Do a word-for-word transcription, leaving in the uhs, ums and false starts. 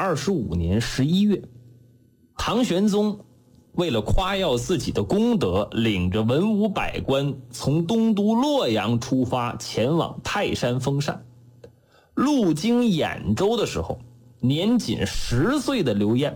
二十五年十一月，唐玄宗为了夸耀自己的功德，领着文武百官从东都洛阳出发，前往泰山封禅。路经兖州的时候，年仅十岁的刘晏